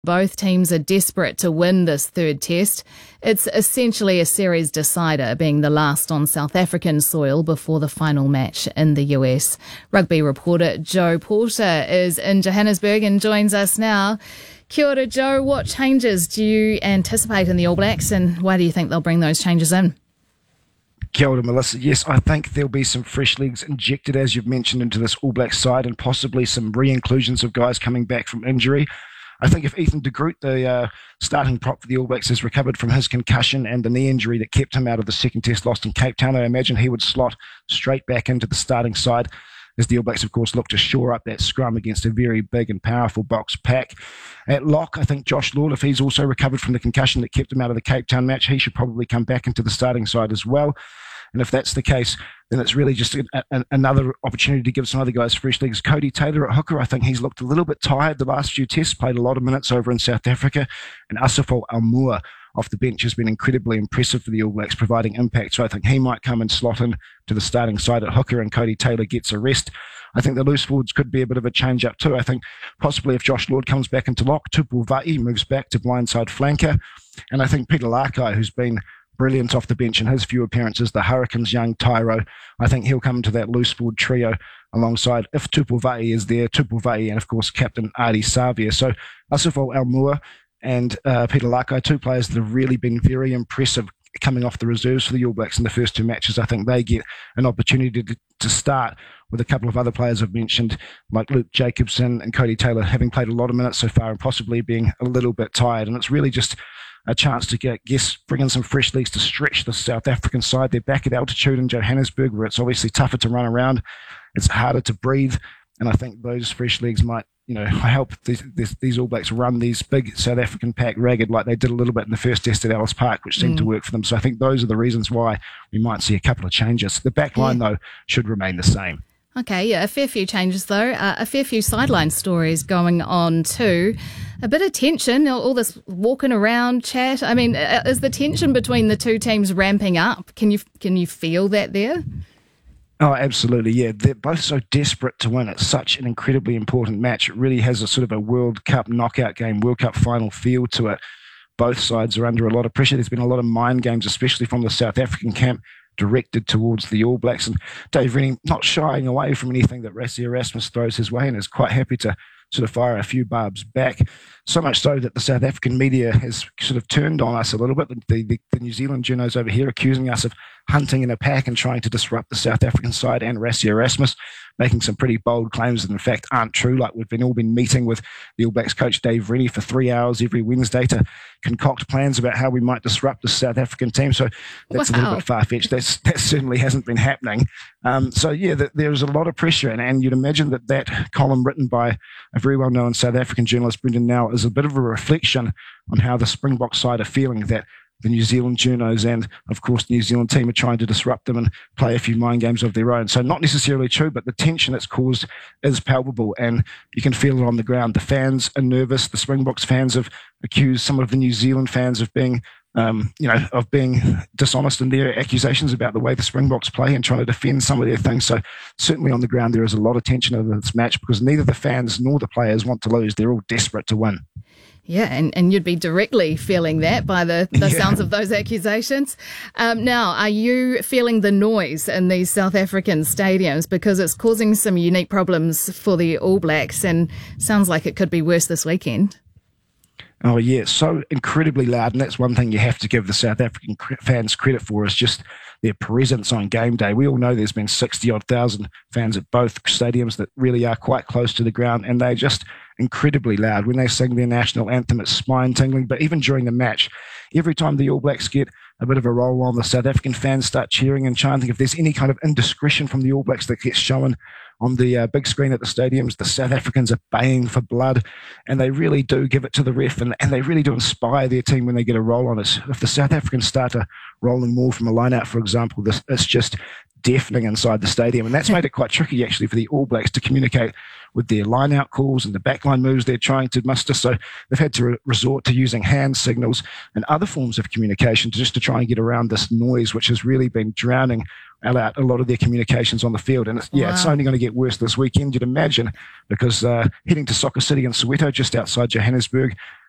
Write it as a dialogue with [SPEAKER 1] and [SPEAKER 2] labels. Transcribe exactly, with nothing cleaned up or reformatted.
[SPEAKER 1] Both teams are desperate to win this third test. It's essentially a series decider, being the last on South African soil before the final match in the U S. Rugby reporter Joe Porter is in Johannesburg and joins us now. Kia ora, Joe. What changes do you anticipate in the All Blacks, and why do you think they'll bring those changes in?
[SPEAKER 2] Kia ora, Melissa. Yes, I think there'll be some fresh legs injected, as you've mentioned, into this All Blacks side, and possibly some re-inclusions of guys coming back from injury. I think if Ethan de Groot, the uh, starting prop for the All Blacks, has recovered from his concussion and the knee injury that kept him out of the second test lost in Cape Town, I imagine he would slot straight back into the starting side as the All Blacks, of course, look to shore up that scrum against a very big and powerful box pack. At lock, I think Josh Lord, if he's also recovered from the concussion that kept him out of the Cape Town match, he should probably come back into the starting side as well. And if that's the case, then it's really just a, a, another opportunity to give some other guys fresh legs. Cody Taylor at hooker, I think he's looked a little bit tired the last few tests, played a lot of minutes over in South Africa. And Asafo Aumua off the bench has been incredibly impressive for the All Blacks, providing impact. So I think he might come and slot in to the starting side at hooker, and Cody Taylor gets a rest. I think the loose forwards could be a bit of a change-up too. I think possibly if Josh Lord comes back into lock, Tupu Va'i moves back to blindside flanker. And I think Peter Lakai, who's been brilliant off the bench in his few appearances, the Hurricanes' young Tyro, I think he'll come into that loose forward trio alongside, if Tupu Va'i is there, Tupu Va'i and, of course, Captain Ardie Savea. So Asafo Aumua and uh, Peter Lakai, two players that have really been very impressive coming off the reserves for the All Blacks in the first two matches. I think they get an opportunity to, to start with a couple of other players I've mentioned, like Luke Jacobson and Cody Taylor, having played a lot of minutes so far and possibly being a little bit tired. And it's really just a chance to get, guess, bring in some fresh legs to stretch the South African side. They're back at altitude in Johannesburg, where it's obviously tougher to run around. It's harder to breathe. And I think those fresh legs might, you know, help these, these, these All Blacks run these big South African pack ragged like they did a little bit in the first test at Ellis Park, which seemed mm. to work for them. So I think those are the reasons why we might see a couple of changes. The back line, yeah. though, should remain the same.
[SPEAKER 1] Okay, yeah, a fair few changes though, uh, a fair few sideline stories going on too. A bit of tension, all this walking around chat. I mean, is the tension between the two teams ramping up? Can you can you feel that there?
[SPEAKER 2] Oh, absolutely, yeah. They're both so desperate to win. It's such an incredibly important match. It really has a sort of a World Cup knockout game, World Cup final feel to it. Both sides are under a lot of pressure. There's been a lot of mind games, especially from the South African camp, directed towards the All Blacks, and Dave Rennie not shying away from anything that Rassie Erasmus throws his way and is quite happy to sort of fire a few barbs back. So much so that the South African media has sort of turned on us a little bit. The, the, the New Zealand journos over here accusing us of hunting in a pack and trying to disrupt the South African side and Rassie Erasmus, making some pretty bold claims that in fact aren't true. Like we've been all been meeting with the All Blacks coach Dave Rennie for three hours every Wednesday to concoct plans about how we might disrupt the South African team. So that's wow. a little bit far-fetched. That's, that certainly hasn't been happening. Um, so yeah, the, there's a lot of pressure, and, and you'd imagine that that column written by a very well-known South African journalist, Brendan Nowell, is a bit of a reflection on how the Springbok side are feeling, that the New Zealand journos and, of course, the New Zealand team are trying to disrupt them and play a few mind games of their own. So not necessarily true, but the tension it's caused is palpable, and you can feel it on the ground. The fans are nervous. The Springboks fans have accused some of the New Zealand fans of being, um, you know, of being dishonest in their accusations about the way the Springboks play and trying to defend some of their things. So certainly on the ground there is a lot of tension over this match because neither the fans nor the players want to lose. They're all desperate to win.
[SPEAKER 1] Yeah, and, and you'd be directly feeling that by the, the
[SPEAKER 2] yeah.
[SPEAKER 1] sounds of those accusations. Um, now, are you feeling the noise in these South African stadiums? Because it's causing some unique problems for the All Blacks, and sounds like it could be worse this weekend.
[SPEAKER 2] Oh, yeah, so incredibly loud, and that's one thing you have to give the South African fans credit for, is just their presence on game day. We all know there's been sixty-odd thousand fans at both stadiums that really are quite close to the ground, and they're just incredibly loud. When they sing their national anthem, it's spine-tingling, but even during the match, every time the All Blacks get a bit of a roll on, the South African fans start cheering and chanting. If there's any kind of indiscretion from the All Blacks that gets shown on the uh, big screen at the stadiums, the South Africans are baying for blood, and they really do give it to the ref, and, and they really do inspire their team when they get a roll on it. If the South Africans start to rolling more from a line-out, for example, this, it's just deafening inside the stadium, and that's made it quite tricky actually for the All Blacks to communicate with their line-out calls and the backline moves they're trying to muster. So they've had to re- resort to using hand signals and other forms of communication to just to try and get around this noise, which has really been drowning out a lot of their communications on the field. And it's, yeah, wow. It's only going to get worse this weekend, you'd imagine, because uh, heading to Soccer City in Soweto, just outside Johannesburg,